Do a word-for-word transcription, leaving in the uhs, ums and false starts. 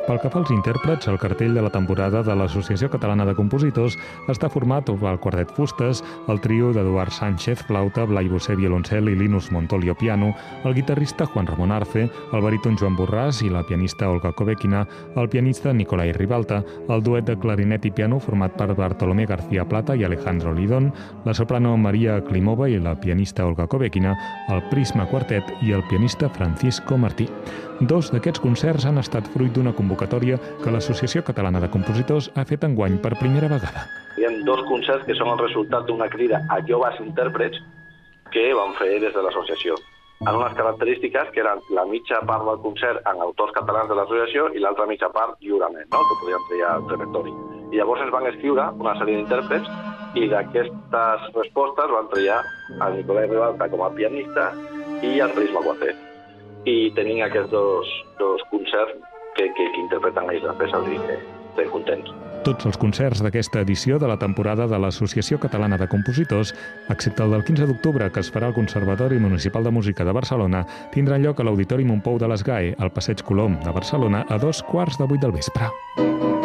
Pel que fa als intèrprets, el cartell de la temporada de l'Associació Catalana de Compositors està format pel quartet Fustes, el trio d'Eduard Sánchez, flauta, Blai Bossé, violoncel i Linus Montolio, piano, el guitarrista Juan Ramón Arce, el baríton Joan Borràs i la pianista Olga Kovekina, el pianista Nikolai Ribalta, el duet de clarinet i piano format per Bartolomé García Plata i Alejandro Lidón, la soprano Maria Klimova i la pianista Olga Kovekina, el Prisma Quartet i el pianista Francisco Martí. Dos d'aquests concerts han estat fruit d'una convocatòria que l'Associació Catalana de Compositors ha fet enguany per primera vegada. Hi ha dos concerts que són el resultat d'una crida a joves intèrprets que van fer des de l'associació. En unes característiques que eren la mitja part del concert en autors catalans de l'associació i l'altra mitja part lliurement, no? Que podien triar el repertori. I llavors ens van escriure una sèrie d'intèrprets i d'aquestes respostes van triar el Nikolai Ribalta com a pianista i el Prisma Quartet. I tenim aquests dos, dos concerts que, que, que interpreten ells després, els dic, estem contents. Tots els concerts d'aquesta edició de la temporada de l'Associació Catalana de Compositors, excepte el del quinze d'octubre, que es farà al Conservatori Municipal de Música de Barcelona, tindran lloc a l'Auditori Montpou de l'Esgae, al Passeig Colom de Barcelona, a dos quarts de vuit del vespre.